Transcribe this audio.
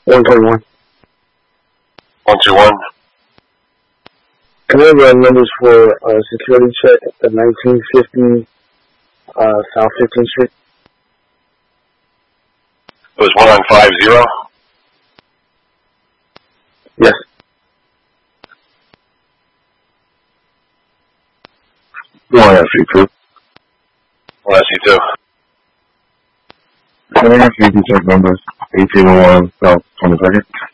121. 121. Can I have the numbers for security check at 1950 South 15th Street? It was 1950. Yes. One SC2. 1 SC2. Can I ask you to check numbers 1801 South 22nd?